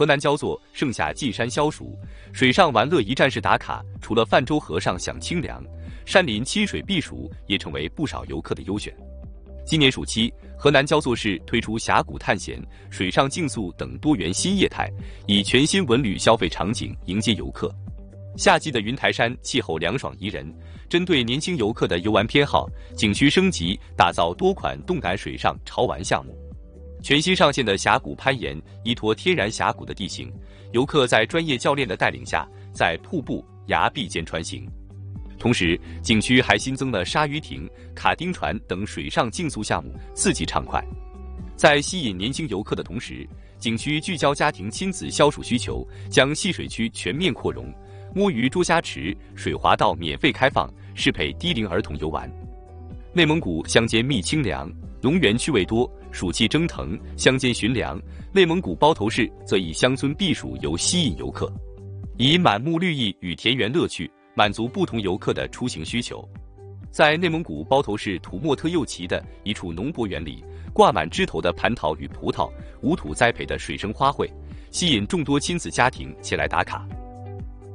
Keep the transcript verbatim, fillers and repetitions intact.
河南焦作盛夏进山消暑，水上玩乐一站式打卡，除了泛舟河上享清凉，山林亲水避暑也成为不少游客的优选。今年暑期，河南焦作市推出峡谷探险、水上竞速等多元新业态，以全新文旅消费场景迎接游客。夏季的云台山气候凉爽宜人，针对年轻游客的游玩偏好，景区升级打造多款动感水上潮玩项目。全新上线的峡谷攀岩，依托天然峡谷的地形，游客在专业教练的带领下，在瀑布、崖壁间穿行。同时，景区还新增了鲨鱼艇、卡丁船等水上竞速项目，刺激畅快。在吸引年轻游客的同时，景区聚焦家庭亲子消暑需求，将戏水区全面扩容，摸鱼捉虾池、水滑道免费开放，适配低龄儿童游玩。内蒙古乡间觅清凉，农园趣味多，暑气蒸腾，乡间寻凉。内蒙古包头市则以乡村避暑游吸引游客，以满目绿意与田园乐趣满足不同游客的出行需求。在内蒙古包头市土默特右旗的一处农博园里，挂满枝头的蟠桃与葡萄，无土栽培的水生花卉，吸引众多亲子家庭前来打卡。